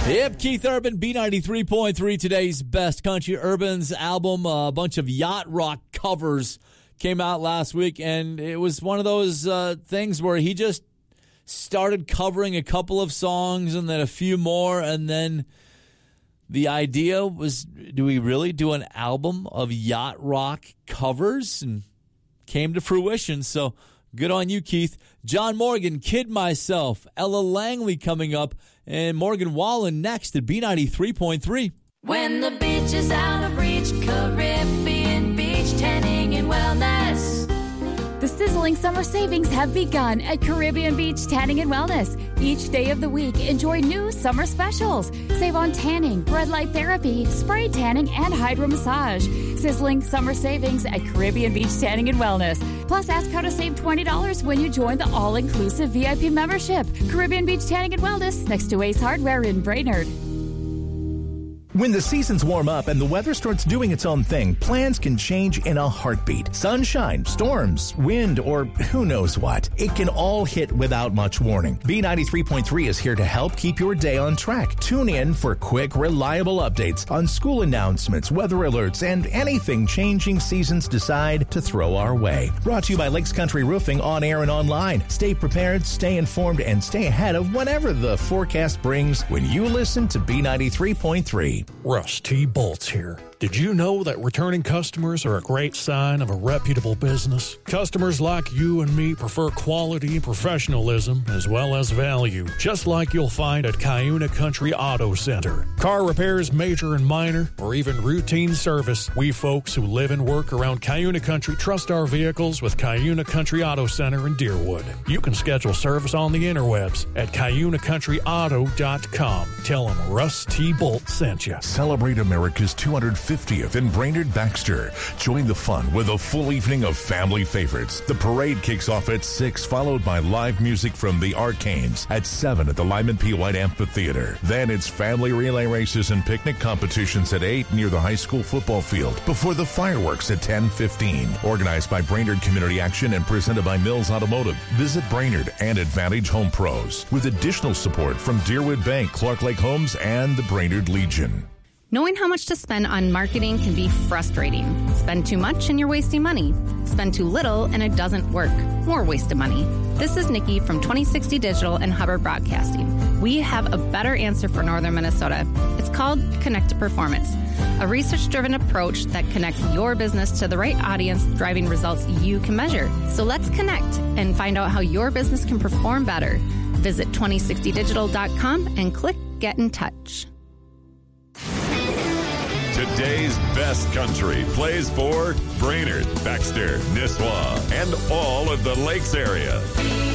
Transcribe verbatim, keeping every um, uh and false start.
Yep, Keith Urban, B ninety-three point three, today's best country. Urban's album, a bunch of yacht rock covers, came out last week, and it was one of those uh, things where he just started covering a couple of songs and then a few more, and then the idea was, do we really do an album of yacht rock covers? And came to fruition, so good on you, Keith. John Morgan, Kid Myself, Ella Langley coming up, and Morgan Wallen next at B ninety-three point three. When the beach is out of reach, Caribbean Beach Tanning and Wellness. The sizzling summer savings have begun at Caribbean Beach Tanning and Wellness. Each day of the week, enjoy new summer specials. Save on tanning, red light therapy, spray tanning, and hydro massage. Sizzling summer savings at Caribbean Beach Tanning and Wellness. Plus, ask how to save twenty dollars when you join the all-inclusive V I P membership. Caribbean Beach Tanning and Wellness, next to Ace Hardware in Brainerd. When the seasons warm up and the weather starts doing its own thing, plans can change in a heartbeat. Sunshine, storms, wind, or who knows what. It can all hit without much warning. B ninety-three point three is here to help keep your day on track. Tune in for quick, reliable updates on school announcements, weather alerts, and anything changing seasons decide to throw our way. Brought to you by Lakes Country Roofing on air and online. Stay prepared, stay informed, and stay ahead of whatever the forecast brings when you listen to B ninety-three point three. Russ T. Bolts here. Did you know that returning customers are a great sign of a reputable business? Customers like you and me prefer quality and professionalism as well as value, just like you'll find at Cuyuna Country Auto Center. Car repairs, major and minor, or even routine service, we folks who live and work around Cuyuna Country trust our vehicles with Cuyuna Country Auto Center in Deerwood. You can schedule service on the interwebs at Cuyuna Country Auto dot com. Tell them Russ T. Bolts sent you. Celebrate America's two hundred fiftieth in Brainerd Baxter. Join the fun with a full evening of family favorites. The parade kicks off at six, followed by live music from the Arcanes at seven at the Lyman P. White Amphitheater. Then it's family relay races and picnic competitions at eight near the high school football field before the fireworks at ten fifteen. Organized by Brainerd Community Action and presented by Mills Automotive. Visit Brainerd and Advantage Home Pros with additional support from Deerwood Bank, Clark Lake Homes, and the Brainerd Legion. Knowing how much to spend on marketing can be frustrating. Spend too much and you're wasting money. Spend too little and it doesn't work. More waste of money. This is Nikki from twenty sixty Digital and Hubbard Broadcasting. We have a better answer for Northern Minnesota. It's called Connect to Performance, a research-driven approach that connects your business to the right audience, driving results you can measure. So let's connect and find out how your business can perform better. Visit twenty sixty digital dot com and click Get in Touch. Today's best country plays for Brainerd, Baxter, Nisswa, and all of the Lakes area.